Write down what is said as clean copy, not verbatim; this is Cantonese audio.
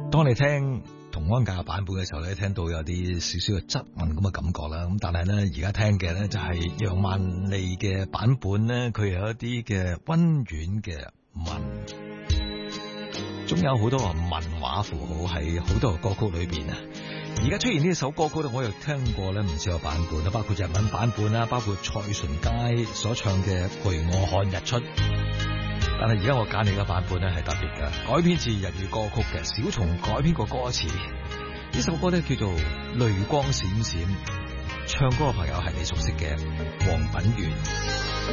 當你聽童安格嘅版本嘅時候咧，聽到有啲少少嘅質問咁嘅感覺啦。咁但係咧，而家聽嘅咧就係楊萬利嘅版本咧，佢有一啲嘅溫婉嘅文，仲有好多個文畫符號喺好多個歌曲裏邊啊。而家出現呢首歌曲咧，我又聽過咧唔少個版本啦，包括日文版本啦，包括蔡淳佳所唱嘅《陪我看日出》。但係而家我揀你嘅版本咧係特別嘅，改編自日語歌曲嘅，小松改編過歌詞。呢首歌咧叫做《淚光閃閃》，唱歌嘅朋友係你熟悉嘅黃品源。